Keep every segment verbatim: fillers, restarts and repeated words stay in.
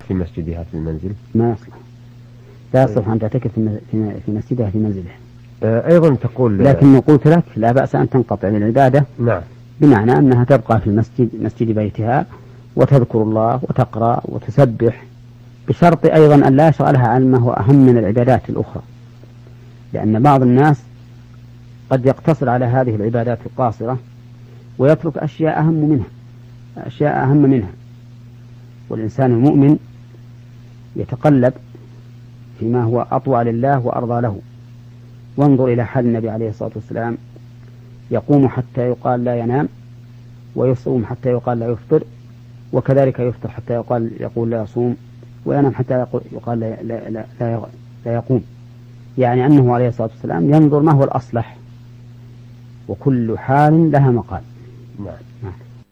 في مسجدها في المنزل؟ ما يصلح، لا يصلح أن تعتكف في مسجدها في منزله. أيضا تقول لكن قلت لك لا بأس أن تنقطع للعبادة. نعم. بمعنى أنها تبقى في المسجد مسجد بيتها وتذكر الله وتقرأ وتسبح، بشرط أيضا أن لا يشغلها عن ما هو أهم من العبادات الأخرى، لأن بعض الناس قد يقتصر على هذه العبادات القاصرة ويترك أشياء أهم منها أشياء أهم منها والإنسان المؤمن يتقلب فيما هو أطوع لله وأرضى له. وانظر إلى حال النبي عليه الصلاة والسلام، يقوم حتى يقال لا ينام، ويصوم حتى يقال لا يفطر، وكذلك يفطر حتى يقال يقول لا يصوم، وينام حتى يقال لا, لا, لا, لا, لا يقوم. يعني أنه عليه الصلاة والسلام ينظر ما هو الأصلح، وكل حال لها مقال. نعم. نعم.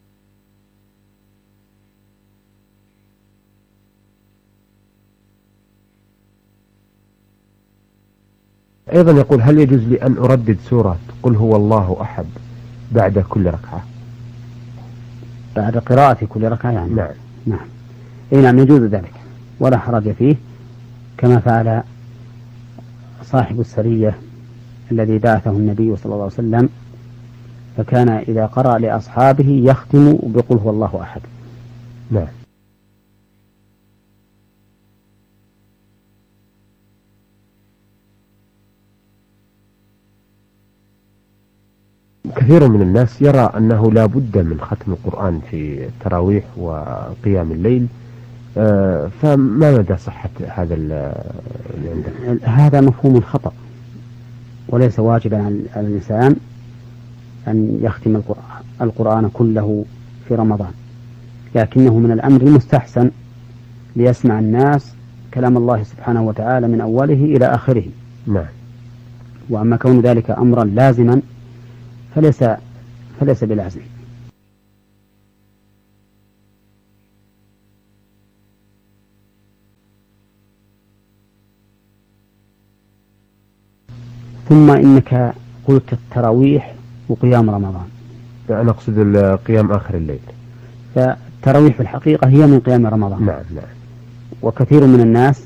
أيضا يقول هل يجوز لي أن أردد سورة قل هو الله أحد بعد كل ركعة؟ بعد قراءة كل ركعة يعني؟ نعم. نعم. إيه نعم يجوز ذلك ولا حرج فيه، كما فعل صاحب السرية الذي بعثه النبي صلى الله عليه وسلم، فكان إذا قرأ لأصحابه يختم بقل هو الله أحد. نعم. كثير من الناس يرى أنه لا بد من ختم القرآن في التراويح وقيام الليل، فما مدى صحة هذا اللي عندك؟ هذا مفهوم خطأ، وليس واجبا على الإنسان أن يختم القرآن, القرآن كله في رمضان، لكنه من الأمر المستحسن ليسمع الناس كلام الله سبحانه وتعالى من أوله إلى آخره. نعم. وأما كون ذلك أمرا لازما فليس فليس بلازم. ثم إنك قلت التراويح وقيام رمضان، أنا أقصد قيام آخر الليل. فالتراويح في الحقيقة هي من قيام رمضان. نعم نعم. وكثير من الناس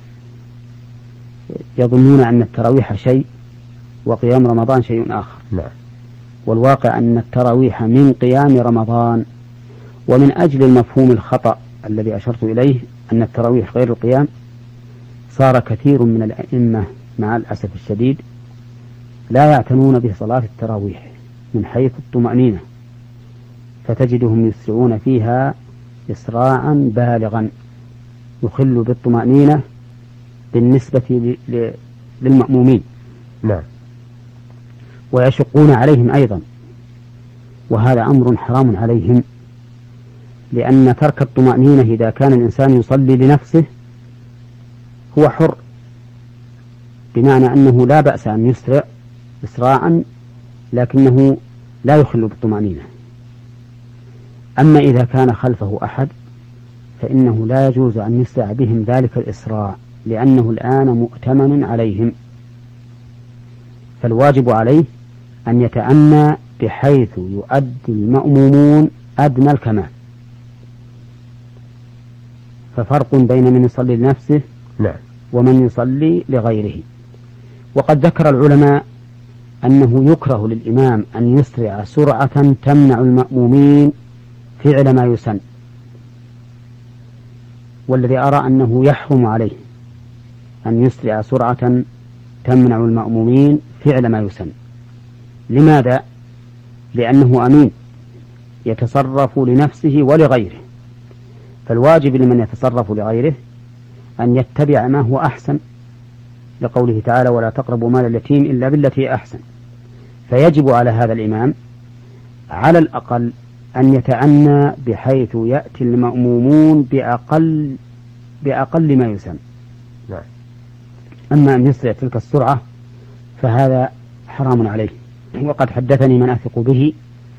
يظنون أن التراويح شيء وقيام رمضان شيء آخر. نعم. والواقع أن التراويح من قيام رمضان. ومن أجل المفهوم الخطأ الذي أشرت إليه أن التراويح غير القيام، صار كثير من الأئمة مع الأسف الشديد لا يعتنون بصلاة التراويح من حيث الطمأنينة، فتجدهم يسرعون فيها إسراعا بالغا يخل بالطمأنينة بالنسبة للمأمومين. نعم. ويشقون عليهم أيضا، وهذا أمر حرام عليهم، لأن ترك الطمأنينة إذا كان الإنسان يصلي لنفسه هو حر، بمعنى أنه لا بأس أن يسرع إسراعا لكنه لا يخل بالطمأنينة. أما إذا كان خلفه أحد فإنه لا يجوز أن يسرع بهم ذلك الإسراع، لأنه الآن مؤتمن عليهم، فالواجب عليه أن يتأنى بحيث يؤدي المأمومون أدنى الكمال. ففرق بين من يصلي لنفسه نعم. ومن يصلي لغيره. وقد ذكر العلماء أنه يكره للإمام أن يسرع سرعة تمنع المأمومين فعل ما يسن، والذي أرى أنه يحرم عليه أن يسرع سرعة تمنع المأمومين فعل ما يسن. لماذا؟ لأنه أمين يتصرف لنفسه ولغيره، فالواجب لمن يتصرف لغيره أن يتبع ما هو أحسن، لقوله تعالى ولا تقربوا مال اليتيم إلا بالتي أحسن. فيجب على هذا الإمام على الأقل أن يتعنى بحيث يأتي المأمومون بأقل بأقل ما يسن. نعم. أما أن يسرع تلك السرعة فهذا حرام عليه. وقد حدثني من أثق به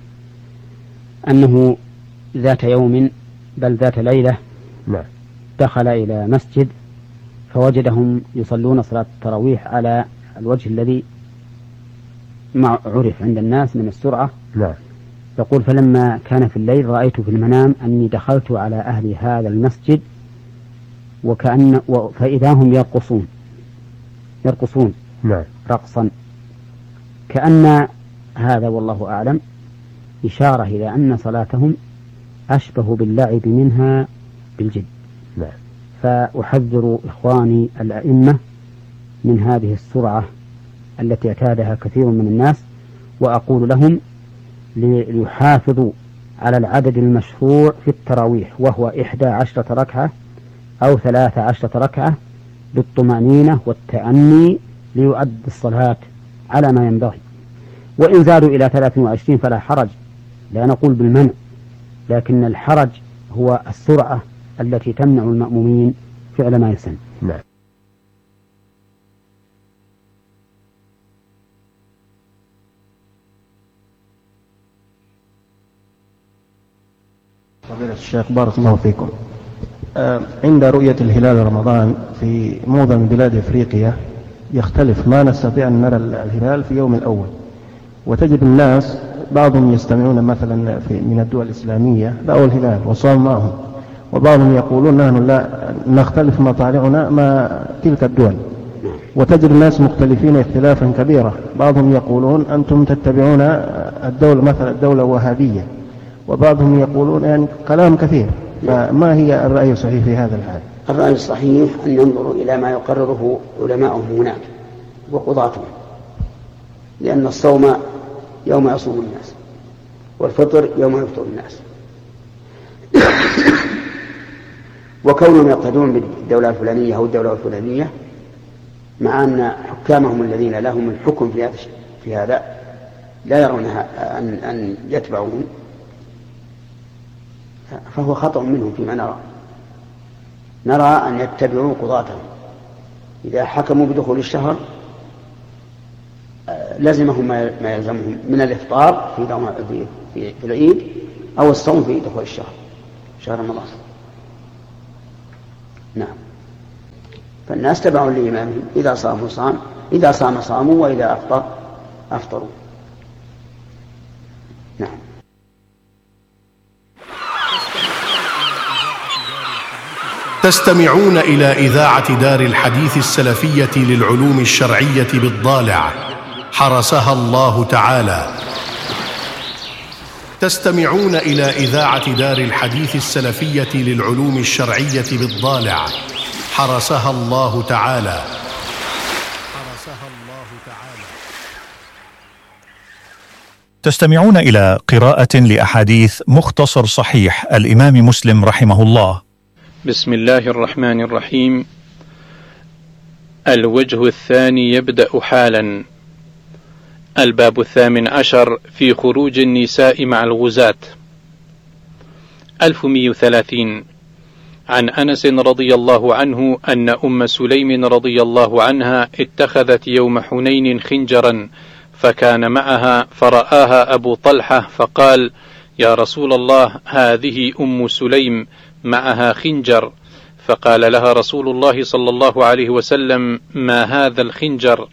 أنه ذات يوم بل ذات ليلة نعم. دخل إلى مسجد فوجدهم يصلون صلاة التراويح على الوجه الذي ما عرف عند الناس من السرعة. نعم. يقول فلما كان في الليل رأيت في المنام أني دخلت على أهل هذا المسجد وكأن فإذا هم يرقصون يرقصون نعم. رقصا، كأن هذا والله أعلم إشارة إلى أن صلاتهم أشبه باللعب منها بالجد. نعم. فأحذر إخواني الأئمة من هذه السرعة التي اعتادها كثير من الناس، وأقول لهم ليحافظوا على العدد المشروع في التراويح، وهو إحدى عشرة ركعة أو ثلاث عشرة ركعة بالطمأنينة والتأني ليؤدي الصلاة على ما ينبغي. وإن زادوا إلى ثلاث وعشرين فلا حرج، لا نقول بالمنع، لكن الحرج هو السرعة التي تمنع المأمومين فعل ما يسن. نعم. فضيلة الشيخ بارك الله فيكم. عند رؤية الهلال رمضان في معظم بلاد أفريقيا يختلف، ما نستطيع أن نرى الهلال في يوم الأول، وتجد الناس بعضهم يستمعون مثلا في من الدول الإسلامية رأوا الهلال وصام معهم، وبعضهم يقولون نحن لا نختلف مطالعنا مع تلك الدول، وتجد الناس مختلفين اختلافا كبيرا. بعضهم يقولون أنتم تتبعون الدولة مثلا الدولة وهابية، وبعضهم يقولون يعني كلام كثير. فما هي الرأي الصحيح في هذا الحال؟ الرأي الصحيح أن ينظروا إلى ما يقرره علماؤهم هناك وقضاتهم، لأن الصوم يوم يصوم الناس، والفطر يوم يفطر الناس. وكونهم يقتدون بالدولة الفلانية أو الدولة الفلانية، مع أن حكامهم الذين لهم الحكم في هذا في هذا لا يرون أن أن يتبعون، فهو خطأ منهم فيما نرى. نرى أن يتبعوا قضاتهم، إذا حكموا بدخول الشهر لزمهم ما يلزمهم من الإفطار في في في العيد أو الصوم في دخول الشهر شهر رمضان. نعم. فالناس تبعوا لإمامهم، إذا صاموا صام، إذا صام صاموا، وإذا أفطر أفطروا. نعم. تستمعون إلى إذاعة دار الحديث السلفية للعلوم الشرعية بالضالع، حرسها الله تعالى. تستمعون إلى إذاعة دار الحديث السلفية للعلوم الشرعية بالضالع، حرسها الله تعالى. حرسها الله تعالى. تستمعون إلى قراءة لأحاديث مختصر صحيح الإمام مسلم رحمه الله. بسم الله الرحمن الرحيم. الوجه الثاني يبدأ حالا. الباب الثامن عشر في خروج النساء مع الغزاة. ألف ومئة وثلاثين. عن أنس رضي الله عنه أن أم سليم رضي الله عنها اتخذت يوم حنين خنجرا فكان معها، فرآها أبو طلحة فقال: يا رسول الله، هذه أم سليم معها خنجر. فقال لها رسول الله صلى الله عليه وسلم: ما هذا الخنجر؟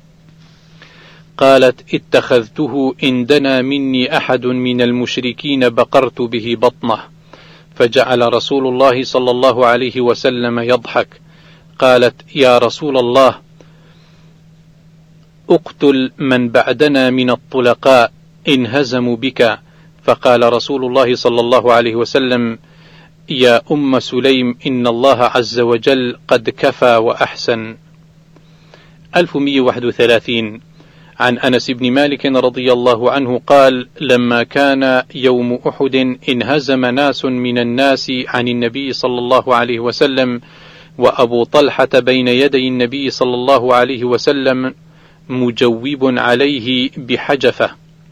قالت: اتخذته إن دنا مني أحد من المشركين بقرت به بطنه. فجعل رسول الله صلى الله عليه وسلم يضحك. قالت: يا رسول الله، اقتل من بعدنا من الطلقاء إن هزموا بك. فقال رسول الله صلى الله عليه وسلم: يا أم سليم، إن الله عز وجل قد كفى وأحسن. ألف ومئة وواحد وثلاثين. عن أنس بن مالك رضي الله عنه قال: لما كان يوم أحد انهزم ناس من الناس عن النبي صلى الله عليه وسلم، وأبو طلحة بين يدي النبي صلى الله عليه وسلم مجوب عليه بحجفة.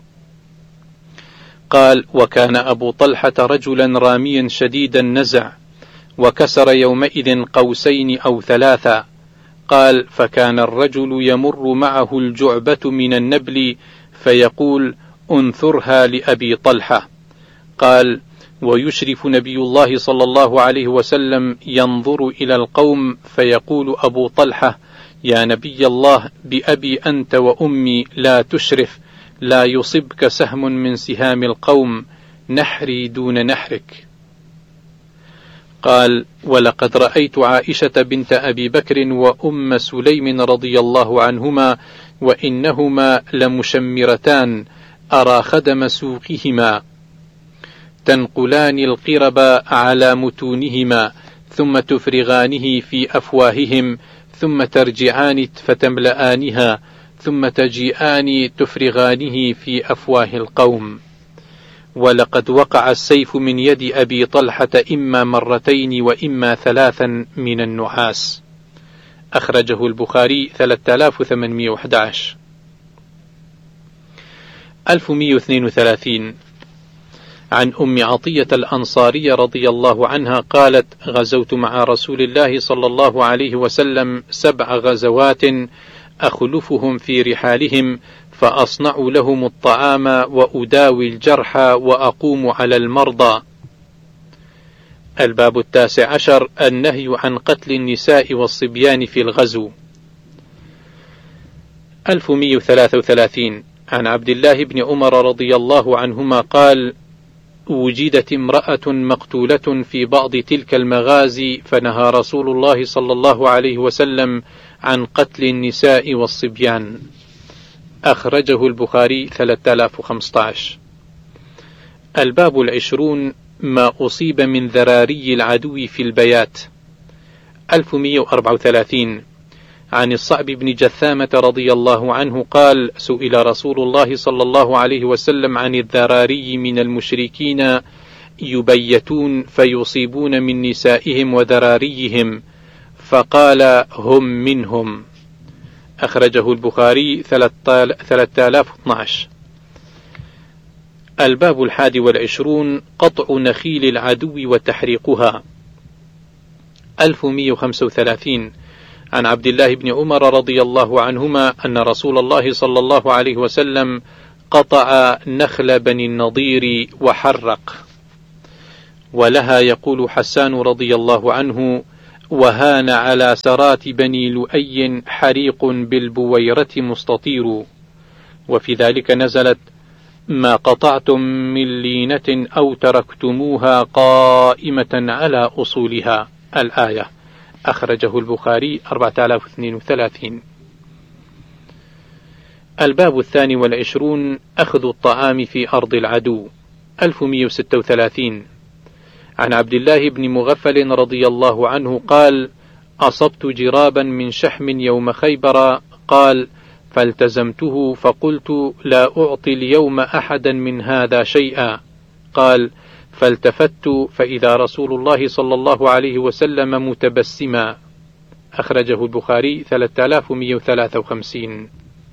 قال: وكان أبو طلحة رجلا راميا شديد النزع، وكسر يومئذ قوسين أو ثلاثا. قال: فكان الرجل يمر معه الجعبة من النبل فيقول: انثرها لأبي طلحة. قال: ويشرف نبي الله صلى الله عليه وسلم ينظر إلى القوم فيقول أبو طلحة: يا نبي الله، بأبي أنت وأمي لا تشرف، لا يصبك سهم من سهام القوم، نحري دون نحرك. قال: ولقد رأيت عائشة بنت أبي بكر وأم سليم رضي الله عنهما وإنهما لمشمرتان أرى خدم سوقهما تنقلان القرب على متونهما ثم تفرغانه في أفواههم ثم ترجعان فتملآنها ثم تجيئان تفرغانه في أفواه القوم. ولقد وقع السيف من يد أبي طلحة إما مرتين وإما ثلاثا من النحاس. أخرجه البخاري ثلاثة آلاف وثمانمائة وأحد عشر. ألف ومئة واثنين وثلاثين. عن أم عطية الأنصارية رضي الله عنها قالت: غزوت مع رسول الله صلى الله عليه وسلم سبع غزوات أخلفهم في رحالهم فأصنع لهم الطعام وأداوي الجرحى وأقوم على المرضى. الباب التاسع عشر: النهي عن قتل النساء والصبيان في الغزو. ألف ومئة وثلاثة وثلاثين. عن عبد الله بن عمر رضي الله عنهما قال: وجدت امرأة مقتولة في بعض تلك المغازي فنهى رسول الله صلى الله عليه وسلم عن قتل النساء والصبيان. أخرجه البخاري ثلاثة آلاف وخمسة عشر. الباب العشرون: ما أصيب من ذراري العدو في البيات. ألف ومئة وأربعة وثلاثين. عن الصعب بن جثامة رضي الله عنه قال: سئل رسول الله صلى الله عليه وسلم عن الذراري من المشركين يبيتون فيصيبون من نسائهم وذراريهم، فقال: هم منهم. أخرجه البخاري ثلاثة آلاف واثني عشر. الباب الحادي والعشرون: قطع نخيل العدو وتحريقها. ألف ومئة وخمسة وثلاثين. عن عبد الله بن عمر رضي الله عنهما أن رسول الله صلى الله عليه وسلم قطع نخل بني النضير وحرق. ولها يقول حسان رضي الله عنه: وهان على سرات بني لؤي حريق بالبويرة مستطير. وفي ذلك نزلت: ما قطعتم من لينة أو تركتموها قائمة على أصولها، الآية. أخرجه البخاري أربعة آلاف واثنين وثلاثين. الباب الثاني والعشرون: أخذ الطعام في أرض العدو. ألف ومئة وستة وثلاثين. عن عبد الله بن مغفل رضي الله عنه قال: أصبت جرابا من شحم يوم خيبر، قال: فالتزمته فقلت: لا أعطي اليوم أحدا من هذا شيئا، قال: فالتفت فإذا رسول الله صلى الله عليه وسلم متبسما. أخرجه البخاري ثلاثة آلاف ومئة وثلاثة وخمسين.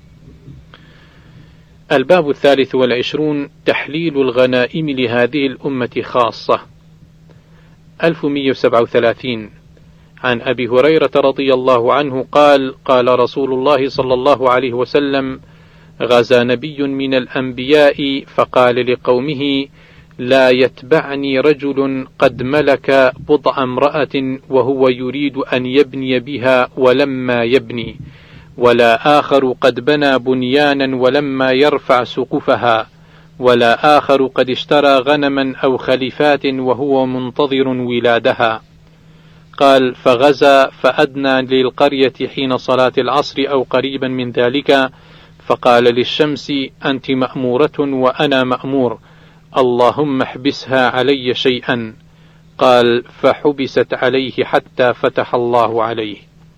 الباب الثالث والعشرون: تحليل الغنائم لهذه الأمة خاصة. ألف ومئة وسبعة وثلاثين. عن أبي هريرة رضي الله عنه قال: قال رسول الله صلى الله عليه وسلم: غزا نبي من الأنبياء فقال لقومه: لا يتبعني رجل قد ملك بضع امرأة وهو يريد أن يبني بها ولما يبني، ولا آخر قد بنى بنيانا ولما يرفع سقفها، ولا آخر قد اشترى غنما أو خليفات وهو منتظر ولادها. قال: فغزا فأدنى للقرية حين صلاة العصر أو قريبا من ذلك، فقال للشمس: أنت مأمورة وأنا مأمور، اللهم احبسها علي شيئا. قال: فحبست عليه حتى فتح الله عليه.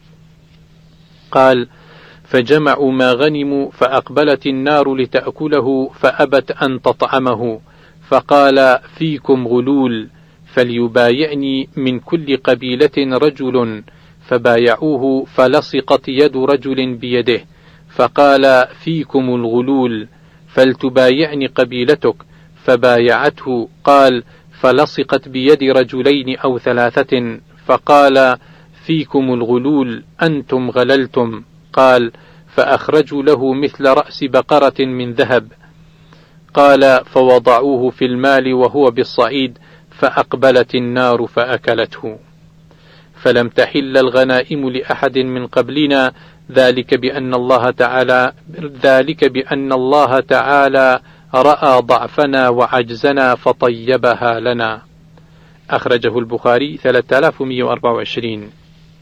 قال: فجمعوا ما غنموا فأقبلت النار لتأكله فأبت أن تطعمه، فقال: فيكم غلول، فليبايعني من كل قبيلة رجل، فبايعوه فلصقت يد رجل بيده، فقال: فيكم الغلول، فلتبايعني قبيلتك، فبايعته. قال: فلصقت بيد رجلين أو ثلاثة، فقال: فيكم الغلول، أنتم غللتم. قال: فأخرجوا له مثل رأس بقرة من ذهب. قال: فوضعوه في المال وهو بالصعيد، فأقبلت النار فأكلته. فلم تحل الغنائم لأحد من قبلنا، ذلك بأن الله تعالى ذلك بأن الله تعالى رأى ضعفنا وعجزنا فطيبها لنا. أخرجه البخاري ثلاثة آلاف ومئة وأربعة وعشرين.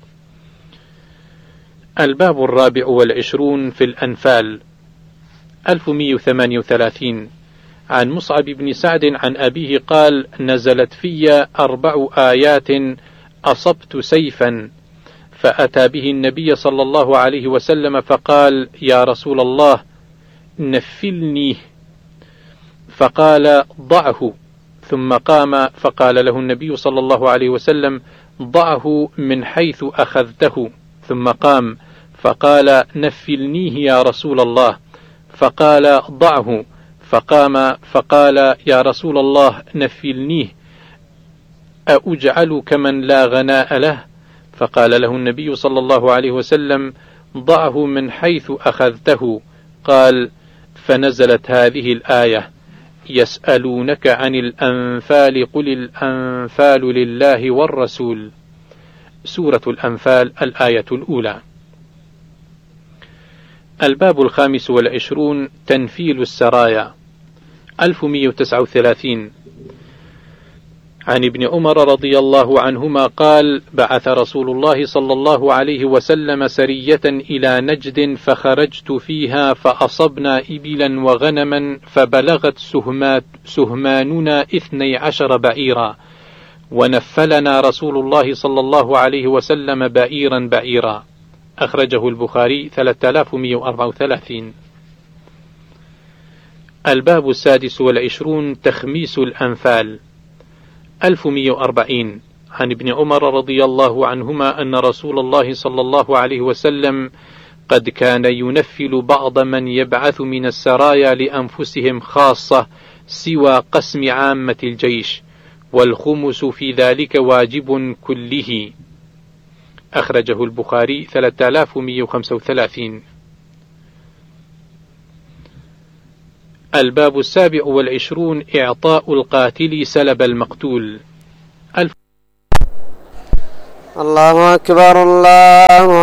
الباب الرابع والعشرون في الأنفال ألف ومئة وثمانية وثلاثين. عن مصعب بن سعد عن أبيه قال: نزلت في أربع آيات أصبت سيفا، فأتى به النبي صلى الله عليه وسلم فقال: يا رسول الله نفلنيه، فقال: ضعه، ثم قام فقال له النبي صلى الله عليه وسلم: ضعه من حيث أخذته، ثم قام فقال: نفلنيه يا رسول الله، فقال: ضعه، فقام فقال: يا رسول الله نفلنيه، أأجعل كمن لا غناء له؟ فقال له النبي صلى الله عليه وسلم: ضعه من حيث أخذته. قال: فنزلت هذه الآية: يسألونك عن الأنفال قل الأنفال لله والرسول. سورة الأنفال الآية الأولى. الباب الخامس والعشرون تنفيل السرايا ألف ومئة وتسعة وثلاثين. عن ابن عمر رضي الله عنهما قال: بعث رسول الله صلى الله عليه وسلم سرية إلى نجد، فخرجت فيها فأصبنا إبلا وغنما، فبلغت سهمات سهماننا اثني عشر بعيرا، ونفلنا رسول الله صلى الله عليه وسلم بعيرا بعيرا. أخرجه البخاري ثلاثة آلاف ومئة وأربعة وثلاثين. الباب السادس والعشرون تخميس الأنفال ألف ومئة وأربعين. عن ابن عمر رضي الله عنهما أن رسول الله صلى الله عليه وسلم قد كان ينفل بعض من يبعث من السرايا لأنفسهم خاصة سوى قسم عامة الجيش، والخمس في ذلك واجب كله. أخرجه البخاري ثلاثة آلاف ومئة وخمسة وثلاثين. الباب السابع والعشرون إعطاء القاتل سلب المقتول. الف... الله أكبر الله